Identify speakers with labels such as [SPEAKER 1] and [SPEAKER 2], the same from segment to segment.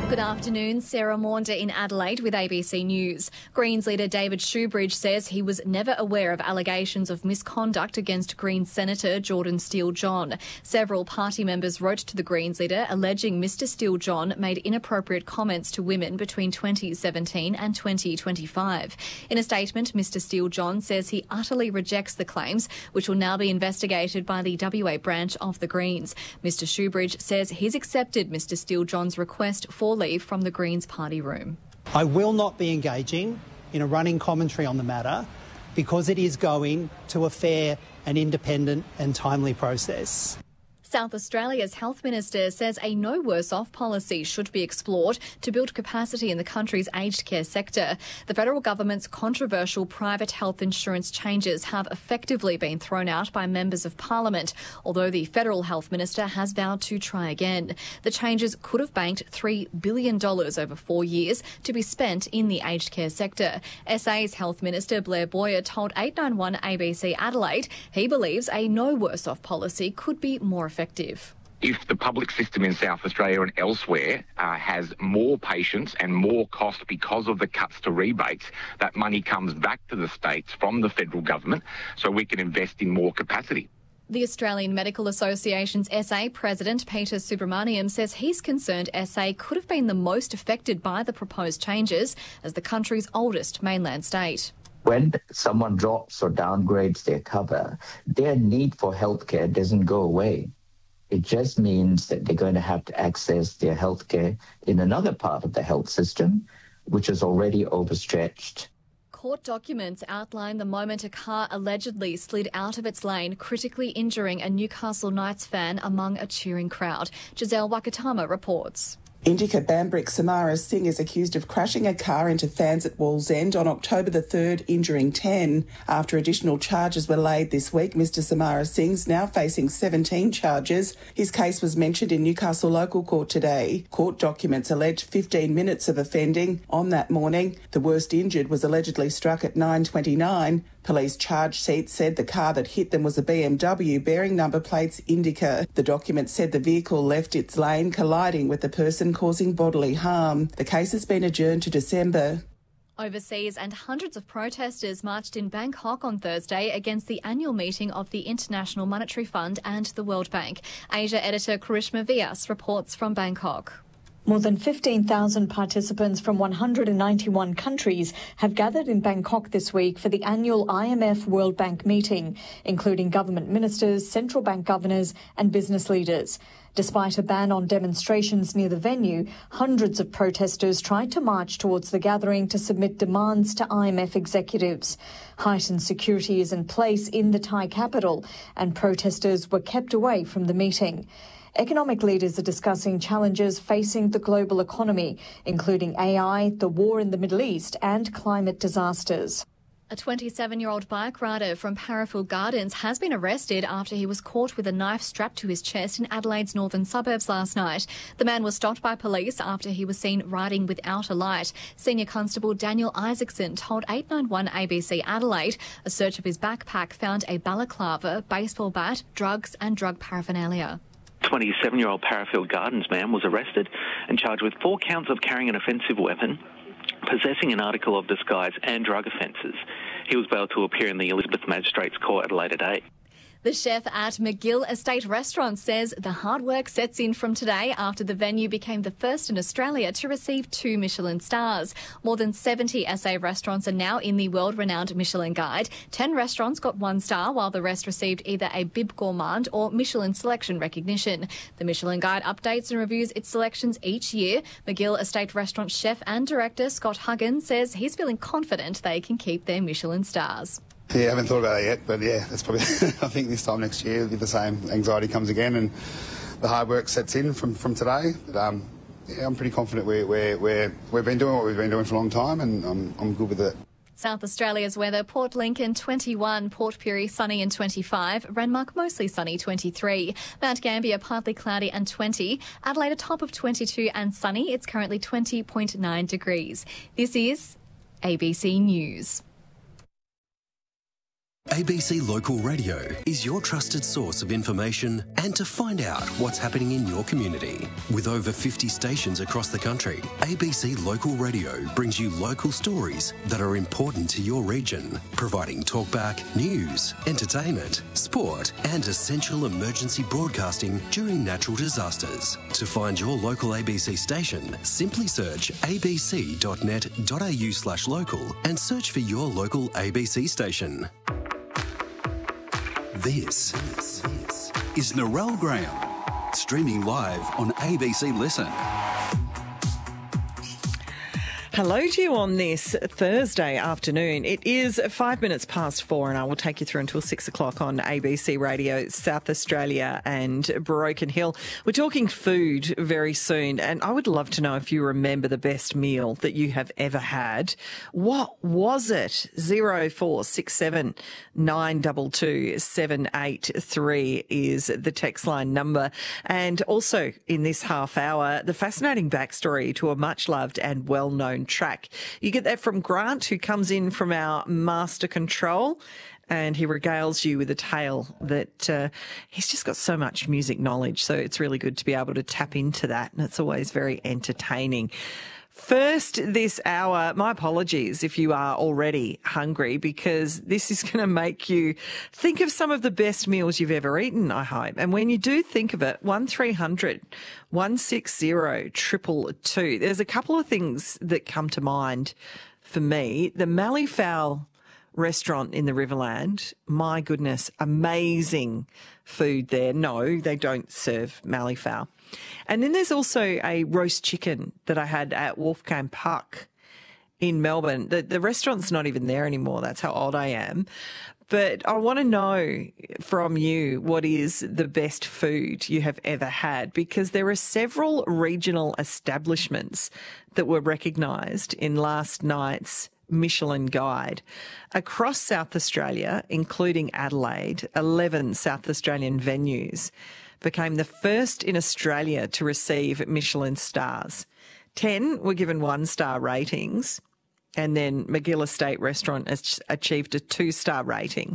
[SPEAKER 1] Good afternoon, Sarah Maunder in Adelaide with ABC News. Greens leader David Shoebridge says he was never aware of allegations of misconduct against Greens Senator Jordan Steele-John. Several party members wrote to the Greens leader alleging Mr Steele-John made inappropriate comments to women between 2017 and 2025. In a statement, Mr Steele-John says he utterly rejects the claims, which will now be investigated by the WA branch of the Greens. Mr Shoebridge says he's accepted Mr Steele-John's request for leave from the Greens party room.
[SPEAKER 2] I will not be engaging in a running commentary on the matter because it is going to a fair and independent and timely process.
[SPEAKER 1] South Australia's Health Minister says a no worse off policy should be explored to build capacity in the country's aged care sector. The federal government's controversial private health insurance changes have effectively been thrown out by members of parliament, although the federal health minister has vowed to try again. The changes could have banked $3 billion over 4 years to be spent in the aged care sector. SA's Health Minister Blair Boyer told 891 ABC Adelaide he believes a no worse off policy could be more effective.
[SPEAKER 3] If the public system in South Australia and elsewhere has more patients and more cost because of the cuts to rebates, that money comes back to the states from the federal government so we can invest in more capacity.
[SPEAKER 1] The Australian Medical Association's SA President Peter Subramaniam says he's concerned SA could have been the most affected by the proposed changes as the country's oldest mainland state.
[SPEAKER 4] When someone drops or downgrades their cover, their need for healthcare doesn't go away. It just means that they're going to have to access their healthcare in another part of the health system, which is already overstretched.
[SPEAKER 1] Court documents outline the moment a car allegedly slid out of its lane, critically injuring a Newcastle Knights fan among a cheering crowd. Giselle Wakatama reports.
[SPEAKER 5] Indika Bambrick Samara Singh is accused of crashing a car into fans at Wallsend on October the 3rd, injuring 10. After additional charges were laid this week, Mr Samara Singh's now facing 17 charges. His case was mentioned in Newcastle Local Court today. Court documents allege 15 minutes of offending. On that morning, the worst injured was allegedly struck at 9:29. Police charge sheet said the car that hit them was a BMW bearing number plates Indica. The document said the vehicle left its lane, colliding with the person, causing bodily harm. The case has been adjourned to December.
[SPEAKER 1] Overseas, and hundreds of protesters marched in Bangkok on Thursday against the annual meeting of the International Monetary Fund and the World Bank. Asia editor Karishma Vyas reports from Bangkok.
[SPEAKER 6] More than 15,000 participants from 191 countries have gathered in Bangkok this week for the annual IMF World Bank meeting, including government ministers, central bank governors and business leaders. Despite a ban on demonstrations near the venue, hundreds of protesters tried to march towards the gathering to submit demands to IMF executives. Heightened security is in place in the Thai capital, and protesters were kept away from the meeting. Economic leaders are discussing challenges facing the global economy, including AI, the war in the Middle East and climate disasters.
[SPEAKER 1] A 27-year-old bike rider from Parafield Gardens has been arrested after he was caught with a knife strapped to his chest in Adelaide's northern suburbs last night. The man was stopped by police after he was seen riding without a light. Senior Constable Daniel Isaacson told 891 ABC Adelaide a search of his backpack found a balaclava, baseball bat, drugs and drug paraphernalia.
[SPEAKER 7] 27-year-old Parafield Gardens man was arrested and charged with 4 counts of carrying an offensive weapon, possessing an article of disguise and drug offences. He was bailed to appear in the Elizabeth Magistrates Court at a later date.
[SPEAKER 1] The chef at McGill Estate Restaurant says the hard work sets in from today after the venue became the first in Australia to receive 2 Michelin stars. More than 70 SA restaurants are now in the world-renowned Michelin Guide. 10 restaurants got 1 star, while the rest received either a Bib Gourmand or Michelin selection recognition. The Michelin Guide updates and reviews its selections each year. McGill Estate Restaurant chef and director Scott Huggins says he's feeling confident they can keep their Michelin stars.
[SPEAKER 8] Yeah, I haven't thought about it yet, but yeah, that's probably, I think this time next year, the same anxiety comes again and the hard work sets in from today. But, yeah, I'm pretty confident we've been doing what we've been doing for a long time, and I'm good with it.
[SPEAKER 1] South Australia's weather: Port Lincoln 21, Port Pirie sunny and 25, Renmark mostly sunny 23, Mount Gambier partly cloudy and 20, Adelaide a top of 22 and sunny. It's currently 20.9 degrees. This is ABC News.
[SPEAKER 9] ABC Local Radio is your trusted source of information and to find out what's happening in your community. With over 50 stations across the country, ABC Local Radio brings you local stories that are important to your region, providing talkback, news, entertainment, sport and essential emergency broadcasting during natural disasters. To find your local ABC station, simply search abc.net.au/local and search for your local ABC station. This is Narelle Graham, streaming live on ABC Listen.
[SPEAKER 10] Hello to you on this Thursday afternoon. It is 5 minutes past 4 and I will take you through until 6 o'clock on ABC Radio, South Australia and Broken Hill. We're talking food very soon and I would love to know if you remember the best meal that you have ever had. What was it? 0467 922 783 is the text line number. And also in this half hour, the fascinating backstory to a much loved and well-known track. You get that from Grant, who comes in from our master control, and he regales you with a tale that he's just got so much music knowledge. So it's really good to be able to tap into that, and it's always very entertaining. First this hour, my apologies if you are already hungry, because this is going to make you think of some of the best meals you've ever eaten, I hope. And when you do think of it, 1300 160 222. There's a couple of things that come to mind for me. The Malleefowl restaurant in the Riverland, my goodness, amazing food there. No, they don't serve malleefowl. And then there's also a roast chicken that I had at Wolfgang Puck in Melbourne. The restaurant's not even there anymore. That's how old I am. But I want to know from you what is the best food you have ever had, because there are several regional establishments that were recognised in last night's Michelin Guide. Across South Australia, including Adelaide, 11 South Australian venues became the first in Australia to receive Michelin stars. 10 were given 1-star ratings, and then McGill Estate Restaurant has achieved a 2-star rating.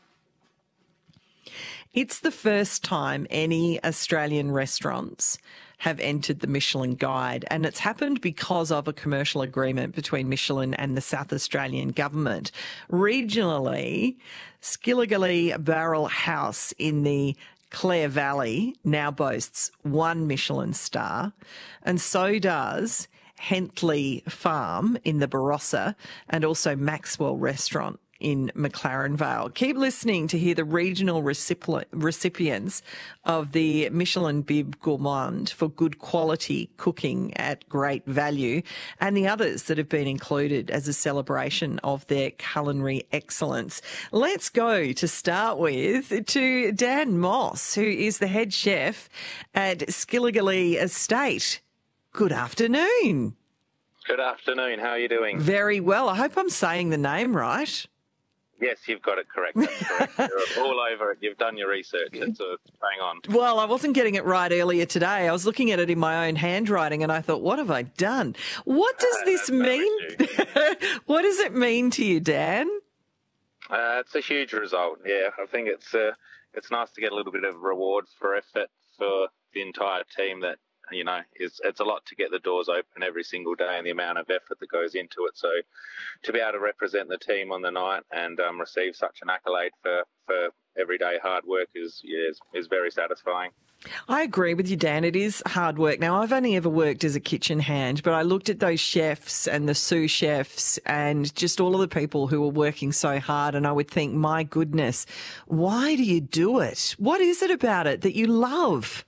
[SPEAKER 10] It's the first time any Australian restaurants have entered the Michelin Guide, and it's happened because of a commercial agreement between Michelin and the South Australian government. Regionally, Skilligalee Barrel House in the Clare Valley now boasts 1 Michelin star, and so does Hentley Farm in the Barossa and also Maxwell Restaurant in McLaren Vale. Keep listening to hear the regional recipients of the Michelin Bib Gourmand for good quality cooking at great value, and the others that have been included as a celebration of their culinary excellence. Let's go to start with to Dan Moss, who is the head chef at Skilligalee Estate. Good afternoon.
[SPEAKER 11] Good afternoon. How are you doing?
[SPEAKER 10] Very well. I hope I'm saying the name right.
[SPEAKER 11] Yes, you've got it correct. That's correct. You're all over it. You've done your research. It's bang on.
[SPEAKER 10] Well, I wasn't getting it right earlier today. I was looking at it in my own handwriting and I thought, what have I done? What does this mean? What does it mean to you, Dan?
[SPEAKER 11] It's a huge result. Yeah, I think it's nice to get a little bit of reward for effort for the entire team that, you know, it's a lot to get the doors open every single day and the amount of effort that goes into it. So to be able to represent the team on the night and receive such an accolade for everyday hard work is very satisfying.
[SPEAKER 10] I agree with you, Dan. It is hard work. Now, I've only ever worked as a kitchen hand, but I looked at those chefs and the sous chefs and just all of the people who were working so hard, and I would think, my goodness, why do you do it? What is it about it that you love?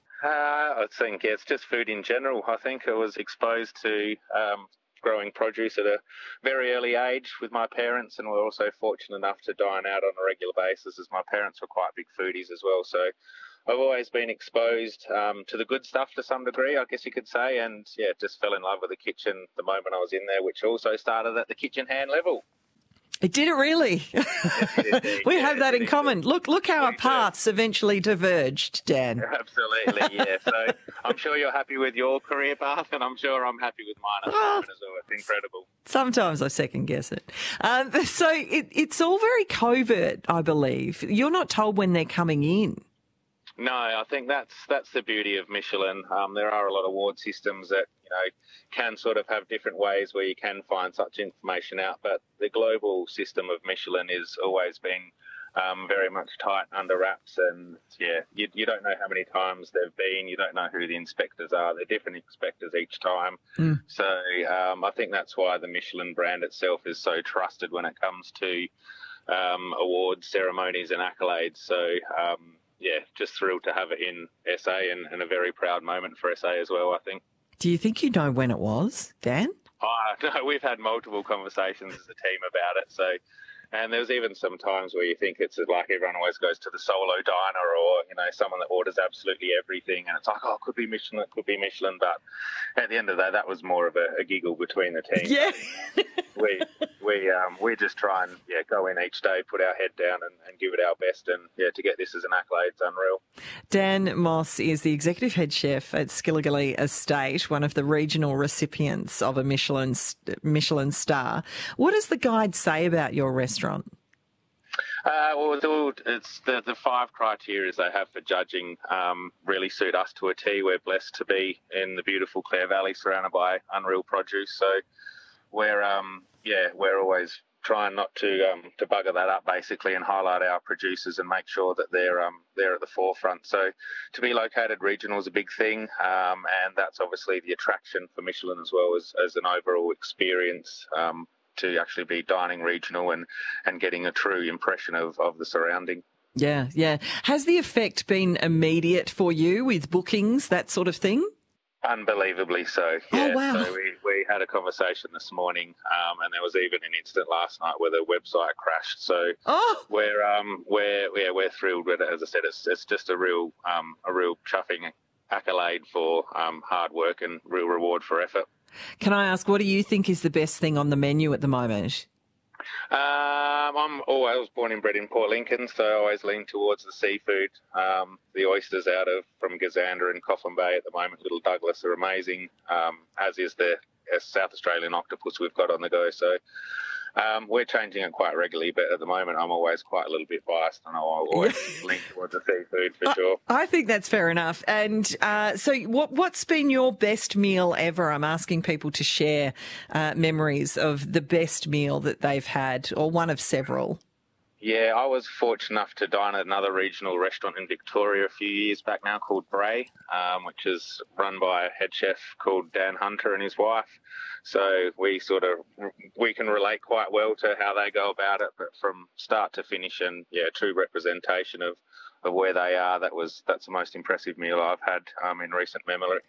[SPEAKER 11] I think it's just food in general. I think I was exposed to growing produce at a very early age with my parents, and we're also fortunate enough to dine out on a regular basis, as my parents were quite big foodies as well. So I've always been exposed to the good stuff to some degree, I guess you could say, and just fell in love with the kitchen the moment I was in there, which also started at the kitchen hand level.
[SPEAKER 10] It did it really? We have that in common. Look how our paths eventually diverged, Dan.
[SPEAKER 11] Absolutely, yeah. So I'm sure you're happy with your career path, and I'm sure I'm happy with mine at the moment as well. It's incredible.
[SPEAKER 10] Sometimes I second guess it. So it's all very covert, I believe. You're not told when they're coming in.
[SPEAKER 11] No, I think that's the beauty of Michelin. There are a lot of award systems that can sort of have different ways where you can find such information out, but the global system of Michelin is always been very much tight under wraps, and you don't know how many times they've been. You don't know who the inspectors are. They're different inspectors each time. So I think that's why the Michelin brand itself is so trusted when it comes to awards, ceremonies and accolades. So just thrilled to have it in SA, and a very proud moment for SA as well, I think.
[SPEAKER 10] Do you think you know when it was, Dan?
[SPEAKER 11] No, we've had multiple conversations as a team about it. And there's even some times where you think it's like everyone always goes to the solo diner, or someone that orders absolutely everything, and it's like, it could be Michelin, but at the end of the day, that was more of a giggle between the team.
[SPEAKER 10] Yeah.
[SPEAKER 11] We just try and go in each day, put our head down, and give it our best, and to get this as an accolade is unreal.
[SPEAKER 10] Dan Moss is the executive head chef at Skilligalee Estate, one of the regional recipients of a Michelin star. What does the guide say about your restaurant?
[SPEAKER 11] It's the 5 criteria they have for judging really suit us to a T. We're blessed to be in the beautiful Clare Valley, surrounded by unreal produce. So we're always trying not to bugger that up, basically, and highlight our producers and make sure that they're at the forefront. So to be located regional is a big thing, and that's obviously the attraction for Michelin as well as an overall experience. To actually be dining regional and getting a true impression of the surrounding.
[SPEAKER 10] Yeah. Has the effect been immediate for you with bookings, that sort of thing?
[SPEAKER 11] Unbelievably so, yeah.
[SPEAKER 10] Oh, wow.
[SPEAKER 11] So we had a conversation this morning, and there was even an incident last night where the website crashed. So we're thrilled with it. As I said, it's just a real chuffing accolade for hard work and real reward for effort.
[SPEAKER 10] Can I ask, what do you think is the best thing on the menu at the moment?
[SPEAKER 11] I was born and bred in Port Lincoln, so I always lean towards the seafood. The oysters from Gazander and Coffin Bay at the moment, Little Douglas, are amazing, as is the South Australian octopus we've got on the go. So we're changing it quite regularly, but at the moment I'm always quite a little bit biased, and I'll always lean towards the seafood for sure.
[SPEAKER 10] I think that's fair enough. And so what's been your best meal ever? I'm asking people to share memories of the best meal that they've had, or one of several.
[SPEAKER 11] Yeah, I was fortunate enough to dine at another regional restaurant in Victoria a few years back now called Bray, which is run by a head chef called Dan Hunter and his wife. So we can relate quite well to how they go about it, but from start to finish, and true representation of where they are. That's the most impressive meal I've had in recent memory.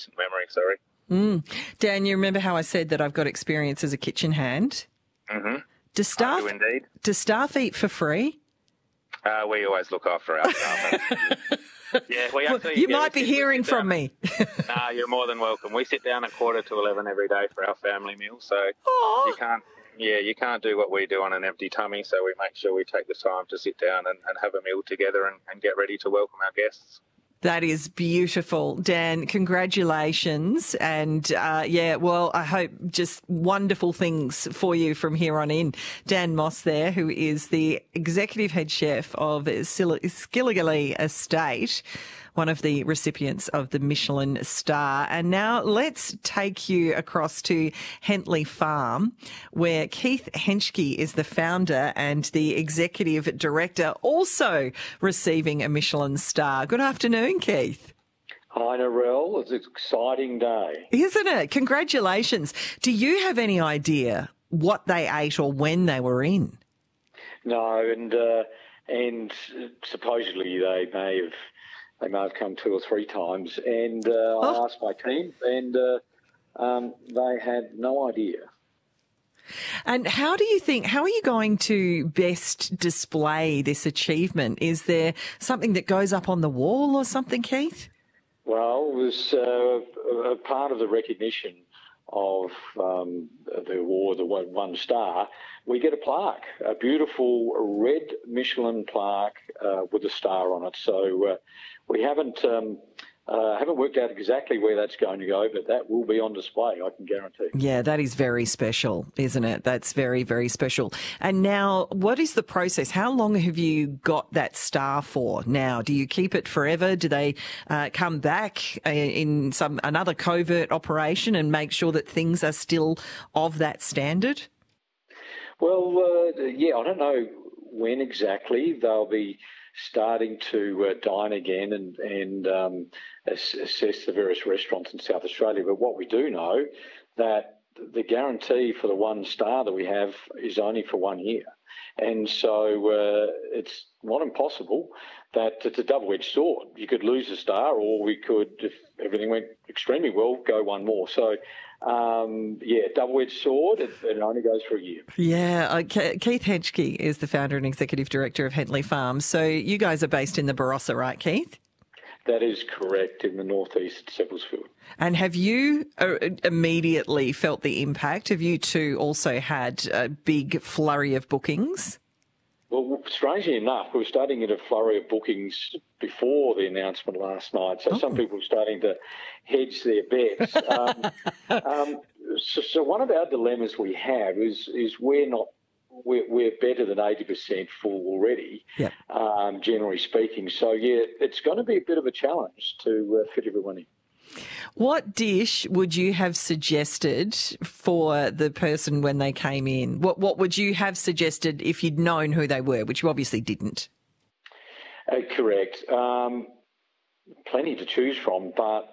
[SPEAKER 10] Dan, you remember how I said that I've got experience as a kitchen hand?
[SPEAKER 11] Mm-hmm.
[SPEAKER 10] Do staff eat for free?
[SPEAKER 11] We always look after our staff.
[SPEAKER 10] You might be hearing from me.
[SPEAKER 11] You're more than welcome. We sit down at 11:15 every day for our family meal, so you can't do what we do on an empty tummy. So we make sure we take the time to sit down and have a meal together and get ready to welcome our guests.
[SPEAKER 10] That is beautiful. Dan, congratulations. And I hope just wonderful things for you from here on in. Dan Moss there, who is the executive head chef of Skilligalee Estate, one of the recipients of the Michelin star. And now let's take you across to Hentley Farm, where Keith Henschke is the founder and the executive director, also receiving a Michelin star. Good afternoon, Keith.
[SPEAKER 12] Hi, Narelle. It's an exciting day.
[SPEAKER 10] Isn't it? Congratulations. Do you have any idea what they ate or when they were in?
[SPEAKER 12] No, and supposedly they may have come 2 or 3 times, and I asked my team, and they had no idea.
[SPEAKER 10] And how are you going to best display this achievement? Is there something that goes up on the wall or something, Keith?
[SPEAKER 12] Well, it was a part of the recognition the award, the one star, we get a plaque, a beautiful red Michelin plaque with a star on it. So we haven't worked out exactly where that's going to go, but that will be on display, I can guarantee.
[SPEAKER 10] Yeah, that is very special, isn't it? That's very, very special. And now, what is the process? How long have you got that star for now? Do you keep it forever? Do they come back in another covert operation and make sure that things are still of that standard?
[SPEAKER 12] Well, I don't know when exactly they'll be starting to dine again and assess the various restaurants in South Australia. But what we do know, that the guarantee for the one star that we have is only for 1 year. And so it's not impossible that it's a double-edged sword. You could lose a star, or we could, if everything went extremely well, go one more. So, double-edged sword, it only goes for a year.
[SPEAKER 10] Yeah, Keith Henschke is the founder and executive director of Hentley Farms. So you guys are based in the Barossa, right, Keith?
[SPEAKER 12] That is correct, in the northeast at Seppeltsfield.
[SPEAKER 10] And have you immediately felt the impact? Have you two also had a big flurry of bookings?
[SPEAKER 12] Well, strangely enough, we were starting to get a flurry of bookings before the announcement last night. So some people were starting to hedge their bets. So one of our dilemmas we have is we're better than 80% full already, generally speaking. So, it's going to be a bit of a challenge to fit everyone in.
[SPEAKER 10] What dish would you have suggested for the person when they came in? What would you have suggested if you'd known who they were, which you obviously didn't?
[SPEAKER 12] Correct. Plenty to choose from, but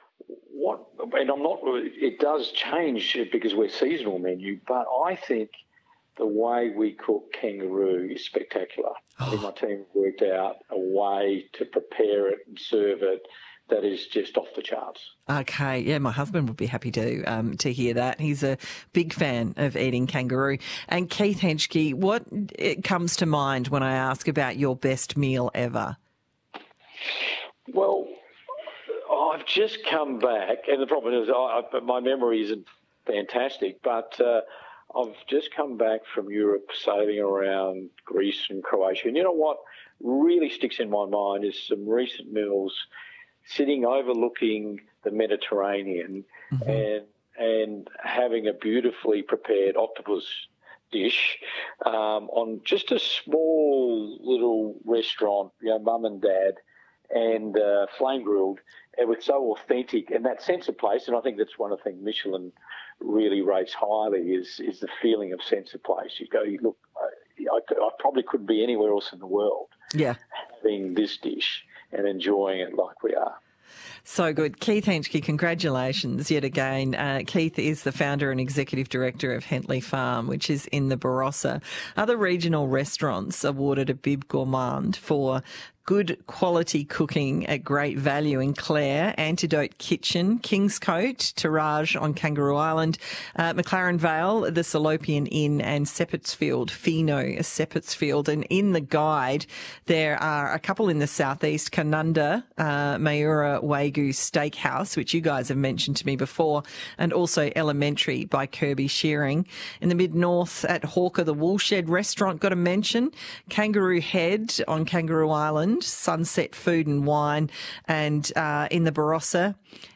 [SPEAKER 12] it does change because we're seasonal menu, but I think the way we cook kangaroo is spectacular. I think my team worked out a way to prepare it and serve it that is just off the charts.
[SPEAKER 10] Okay, yeah, my husband would be happy to hear that. He's a big fan of eating kangaroo. And Keith Henschke, what comes to mind when I ask about your best meal ever?
[SPEAKER 12] Well, I've just come back, and the problem is my memory isn't fantastic, but I've just come back from Europe, sailing around Greece and Croatia. And you know what really sticks in my mind is some recent meals sitting overlooking the Mediterranean and having a beautifully prepared octopus dish on just a small little restaurant, mum and dad, and flame grilled. It was so authentic, and that sense of place, and I think that's one of the things Michelin really rates highly is the feeling of sense of place. You look, I probably couldn't be anywhere else in the world having this dish and enjoying it like we are.
[SPEAKER 10] So good. Keith Henschke, congratulations yet again. Keith is the founder and executive director of Hentley Farm, which is in the Barossa. Other regional restaurants awarded a Bib Gourmand for good quality cooking at great value in Clare, Antidote Kitchen, Kingscote, Taraj on Kangaroo Island, McLaren Vale, the Salopian Inn, and Seppeltsfield, Fino Seppeltsfield. And in the guide, there are a couple in the southeast, Canunda, Mayura Wagyu Steakhouse, which you guys have mentioned to me before, and also Elementary by Kirby Shearing. In the mid-north at Hawker, the Woolshed Restaurant got a mention, Kangaroo Head on Kangaroo Island, Sunset Food and Wine, and in the Barossa,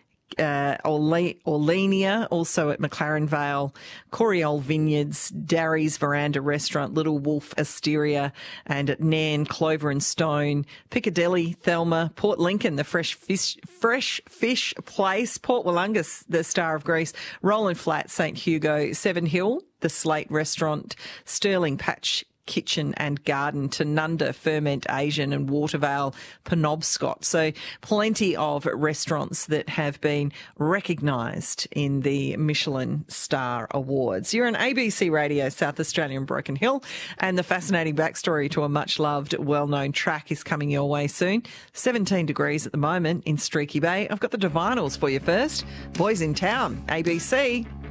[SPEAKER 10] Orlenia, also at McLaren Vale, Coriol Vineyards, Darry's Veranda Restaurant, Little Wolf Asteria, and at Nairn, Clover and Stone, Piccadilly, Thelma, Port Lincoln, the Fresh Fish Place, Port Wollonga, the Star of Greece, Roland Flat, St Hugo, Seven Hill, the Slate Restaurant, Stirling Patch Kitchen and Garden, Tanunda, Ferment Asian, and Watervale, Penobscot. So plenty of restaurants that have been recognised in the Michelin Star Awards. You're on ABC Radio South Australian Broken Hill, and the fascinating backstory to a much-loved, well-known track is coming your way soon. 17 degrees at the moment in Streaky Bay. I've got the Divinals for you first. Boys in Town, ABC.